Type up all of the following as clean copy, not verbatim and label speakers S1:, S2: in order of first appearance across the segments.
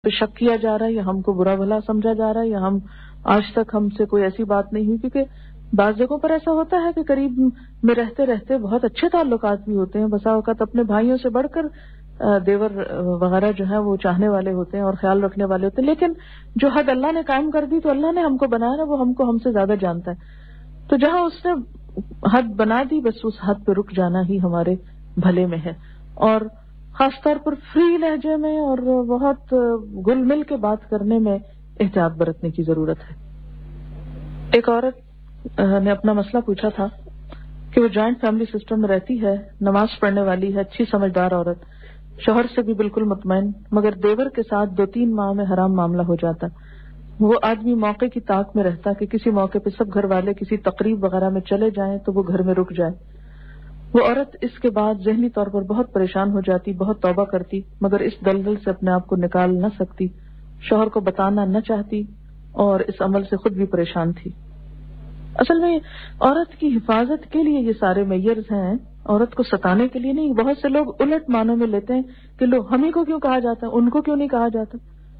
S1: پہ شک کیا جا رہا ہے یا ہم کو برا بھلا سمجھا جا رہا ہے یا ہم آج تک ہم سے کوئی ایسی بات نہیں ہوئی. کیونکہ بعض جگہوں پر ایسا ہوتا ہے کہ قریب میں رہتے رہتے بہت اچھے تعلقات بھی ہوتے ہیں. بسا اوقات اپنے بھائیوں سے بڑھ کر دیور وغیرہ جو ہے وہ چاہنے والے ہوتے ہیں اور خیال رکھنے والے ہوتے ہیں. لیکن جو حد اللہ نے قائم کر دی تو اللہ نے ہم کو بنایا نا، وہ ہم سے زیادہ جانتا ہے. تو جہاں اس نے حد بنا دی بس اس حد پہ رک جانا ہی ہمارے بھلے میں ہے. اور خاص طور پر فری لہجے میں اور بہت گل مل کے بات کرنے میں احتیاط برتنے کی ضرورت ہے. ایک عورت نے اپنا مسئلہ پوچھا تھا کہ وہ جوائنٹ فیملی سسٹم میں رہتی ہے، نماز پڑھنے والی ہے، اچھی سمجھدار عورت، شوہر سے بھی بالکل مطمئن، مگر دیور کے ساتھ 2-3 ماہ میں حرام معاملہ ہو جاتا. وہ آدمی موقع کی طاق میں رہتا کہ کسی موقع پہ سب گھر والے کسی تقریب وغیرہ میں چلے جائیں تو وہ گھر میں رک جائے. وہ عورت اس کے بعد ذہنی طور پر بہت پریشان ہو جاتی، بہت توبہ کرتی، مگر اس دلدل سے اپنے آپ کو نکال نہ سکتی، شوہر کو بتانا نہ چاہتی اور اس عمل سے خود بھی پریشان تھی. اصل میں عورت کی حفاظت کے لیے یہ سارے میئرز ہیں، عورت کو ستانے کے لیے نہیں. بہت سے لوگ الٹ معنوں میں لیتے ہیں کہ لو ہم ہی کو کیوں کہا جاتا ہے، ان کو کیوں نہیں کہا جاتا.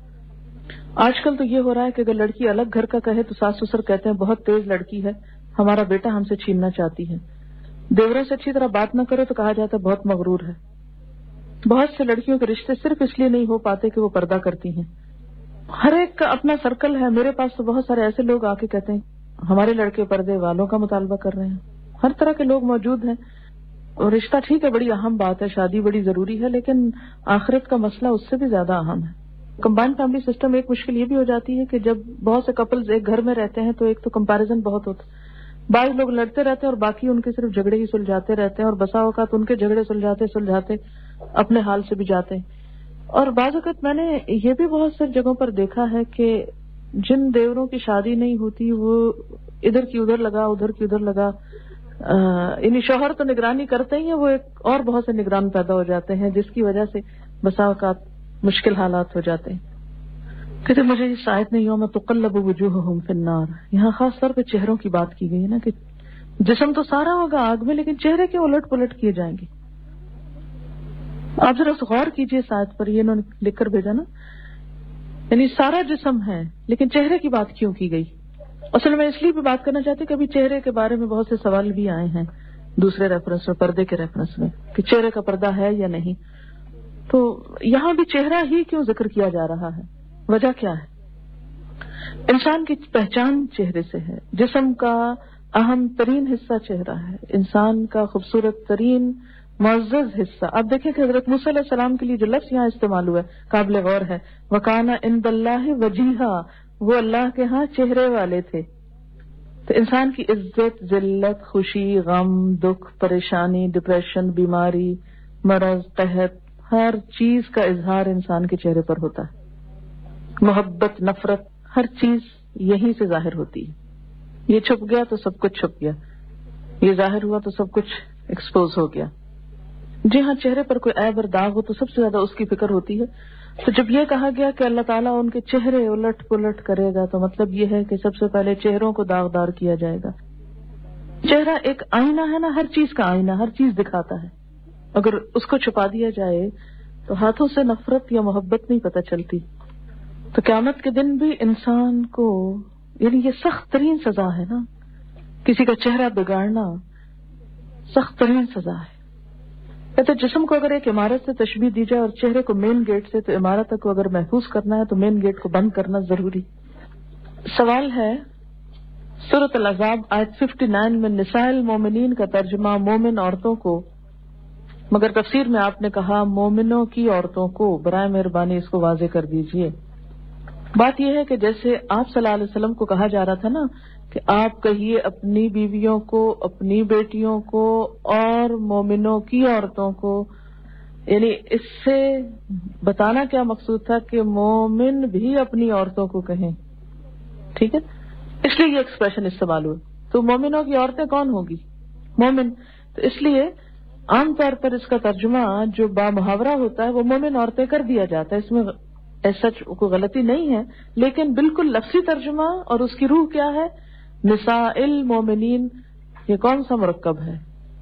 S1: آج کل تو یہ ہو رہا ہے کہ اگر لڑکی الگ گھر کا کہے تو ساس سسر کہتے ہیں بہت تیز لڑکی ہے، ہمارا بیٹا ہم سے چھیننا چاہتی ہے. دیوروں سے اچھی طرح بات نہ کرو تو کہا جاتا ہے بہت مغرور ہے. بہت سے لڑکیوں کے رشتے صرف اس لیے نہیں ہو پاتے کہ وہ پردہ کرتی ہیں. ہر ایک کا اپنا سرکل ہے. میرے پاس تو بہت سارے ایسے لوگ آ کے کہتے ہیں ہمارے لڑکے پردے والوں کا مطالبہ کر رہے ہیں. ہر طرح کے لوگ موجود ہیں. اور رشتہ ٹھیک ہے، بڑی اہم بات ہے، شادی بڑی ضروری ہے، لیکن آخرت کا مسئلہ اس سے بھی زیادہ اہم ہے. کمبائنڈ فیملی سسٹم ایک مشکل یہ بھی ہو جاتی ہے کہ جب بہت سے کپلز ایک گھر میں رہتے ہیں تو ایک تو کمپیریزن بہت ہوتا ہے. بعض لوگ لڑتے رہتے ہیں اور باقی ان کے صرف جھگڑے ہی سلجھاتے رہتے ہیں، اور بسا اوقات ان کے جھگڑے سلجھاتے اپنے حال سے بھی جاتے ہیں. اور بعض اوقات میں نے یہ بھی بہت سی جگہوں پر دیکھا ہے کہ جن دیوروں کی شادی نہیں ہوتی وہ ادھر کی ادھر لگا ادھر کی ادھر لگا، یعنی شوہر تو نگرانی کرتے ہی ہیں، وہ ایک اور بہت سے نگران پیدا ہو جاتے ہیں جس کی وجہ سے بسا اوقات مشکل حالات ہو جاتے ہیں. کہتے مجھے اس آیت نے یوم تقلب وجوہہم فی النار، یہاں خاص طور پہ چہروں کی بات کی گئی ہے نا کہ جسم تو سارا ہوگا آگ میں لیکن چہرے کیوں الٹ پلٹ کیے جائیں گے. آپ ذرا غور کیجئے اس آیت پر، یہ انہوں نے لکھ کر بھیجا نا، یعنی سارا جسم ہے لیکن چہرے کی بات کیوں کی گئی. اصل میں اس لیے بھی بات کرنا چاہتے کہ ابھی چہرے کے بارے میں بہت سے سوال بھی آئے ہیں دوسرے ریفرنس میں، پردے کے ریفرنس میں، کہ چہرے کا پردہ ہے یا نہیں. تو یہاں بھی چہرہ ہی کیوں ذکر کیا جا رہا ہے؟ وجہ کیا ہے؟ انسان کی پہچان چہرے سے ہے. جسم کا اہم ترین حصہ چہرہ ہے، انسان کا خوبصورت ترین معزز حصہ. آپ دیکھیں کہ حضرت موسیٰ علیہ السلام کے لیے جو لفظ یہاں استعمال ہوا ہے قابل غور ہے، وَكَانَ عِندَ اللَّهِ وَجِيهًا، وہ اللہ کے ہاں چہرے والے تھے. تو انسان کی عزت، ذلت، خوشی، غم، دکھ، پریشانی، ڈپریشن، بیماری، مرض، قحط، ہر چیز کا اظہار انسان کے چہرے پر ہوتا ہے. محبت، نفرت، ہر چیز یہیں سے ظاہر ہوتی ہے. یہ چھپ گیا تو سب کچھ چھپ گیا، یہ ظاہر ہوا تو سب کچھ ایکسپوز ہو گیا. جی ہاں، چہرے پر کوئی عیب اور داغ ہو تو سب سے زیادہ اس کی فکر ہوتی ہے. تو جب یہ کہا گیا کہ اللہ تعالیٰ ان کے چہرے الٹ پلٹ کرے گا تو مطلب یہ ہے کہ سب سے پہلے چہروں کو داغدار کیا جائے گا. چہرہ ایک آئینہ ہے نا، ہر چیز کا آئینہ، ہر چیز دکھاتا ہے. اگر اس کو چھپا دیا جائے تو ہاتھوں سے نفرت یا محبت نہیں پتہ چلتی. تو قیامت کے دن بھی انسان کو، یعنی یہ سخت ترین سزا ہے نا، کسی کا چہرہ بگاڑنا سخت ترین سزا ہے. کہتے جسم کو اگر ایک عمارت سے تشبیہ دی جائے اور چہرے کو مین گیٹ سے، تو عمارت کو اگر محفوظ کرنا ہے تو مین گیٹ کو بند کرنا ضروری. سوال ہے سورۃ الاحزاب آیت 59 میں نساء المومنین کا ترجمہ مومن عورتوں کو، مگر تفسیر میں آپ نے کہا مومنوں کی عورتوں کو. برائے مہربانی اس کو واضح کر دیجئے. بات یہ ہے کہ جیسے آپ صلی اللہ علیہ وسلم کو کہا جا رہا تھا نا کہ آپ کہیے اپنی بیویوں کو، اپنی بیٹیوں کو اور مومنوں کی عورتوں کو، یعنی اس سے بتانا کیا مقصود تھا کہ مومن بھی اپنی عورتوں کو کہیں. ٹھیک ہے، اس لیے یہ ایکسپریشن استعمال ہوئی. تو مومنوں کی عورتیں کون ہوگی؟ مومن. تو اس لیے عام طور پر اس کا ترجمہ جو با محاورہ ہوتا ہے وہ مومن عورتیں کر دیا جاتا ہے. اس میں سچ کوئی غلطی نہیں ہے، لیکن بالکل لفظی ترجمہ اور اس کی روح کیا ہے؟ نساء المومنین. یہ کون سا مرکب ہے؟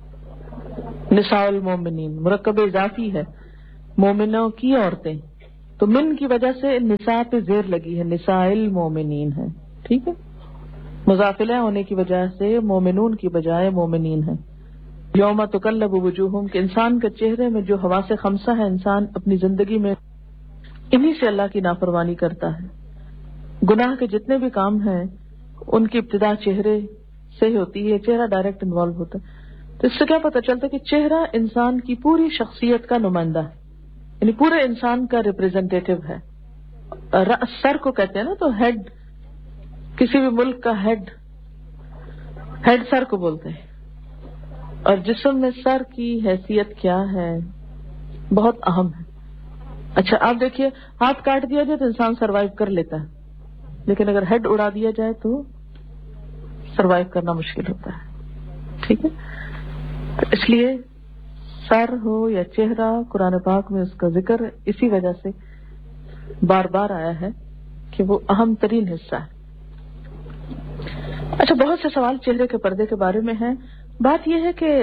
S1: نساء المومنین مرکب اضافی ہے، مومنوں کی عورتیں. تو من کی وجہ سے نساء پہ زیر لگی ہے، نساء المومنین ہے، ٹھیک ہے، مضافلہ ہونے کی وجہ سے مومنون کی بجائے مومنین ہے۔ یوم تقلب وجوہہم، کہ انسان کے چہرے میں جو حواس خمسہ ہے، انسان اپنی زندگی میں انہی سے اللہ کی نافرمانی کرتا ہے۔ گناہ کے جتنے بھی کام ہیں ان کی ابتدا چہرے سے ہوتی ہے، چہرہ ڈائریکٹ انوالو ہوتا ہے۔ تو اس سے کیا پتہ چلتا ہے کہ چہرہ انسان کی پوری شخصیت کا نمائندہ ہے، یعنی پورے انسان کا ریپرزینٹیٹو ہے۔ سر کو کہتے ہیں نا، تو ہیڈ، کسی بھی ملک کا ہیڈ سر کو بولتے ہیں۔ اور جسم میں سر کی حیثیت کیا ہے، بہت اہم ہے۔ اچھا آپ دیکھیے، ہاتھ کاٹ دیا جائے تو انسان سروائیو کر لیتا ہے، لیکن اگر ہیڈ اڑا دیا جائے تو سروائیو کرنا مشکل ہوتا ہے، ٹھیک ہے۔ تو اس لیے سر ہو یا چہرہ، قرآن پاک میں اس کا ذکر اسی وجہ سے بار بار آیا ہے کہ وہ اہم ترین حصہ ہے۔ اچھا بہت سے سوال چہرے کے پردے کے بارے میں ہیں۔ بات یہ ہے کہ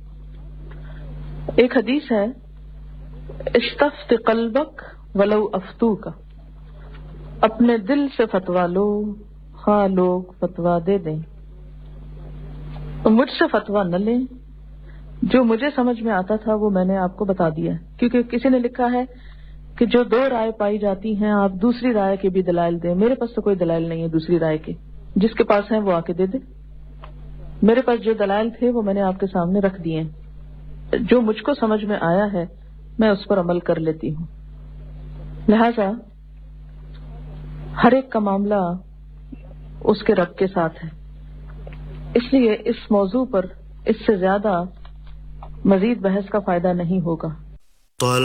S1: ایک حدیث ہے، استفت قلبک ولو افتوک، اپنے دل سے فتوا لو خواہ لوگ فتوا دے دیں، مجھ سے فتوا نہ لیں، جو مجھے سمجھ میں آتا تھا وہ میں نے آپ کو بتا دیا، کیونکہ کسی نے لکھا ہے کہ جو دو رائے پائی جاتی ہیں آپ دوسری رائے کے بھی دلائل دیں۔ میرے پاس تو کوئی دلائل نہیں ہے دوسری رائے کے، جس کے پاس ہیں وہ آ کے دے دے۔ میرے پاس جو دلائل تھے وہ میں نے آپ کے سامنے رکھ دیے ہیں، جو مجھ کو سمجھ میں آیا ہے میں اس پر عمل کر لیتی ہوں۔ لہذا ہر ایک کا معاملہ اس کے رب کے ساتھ ہے، اس لیے اس موضوع پر اس سے زیادہ مزید بحث کا فائدہ نہیں ہوگا۔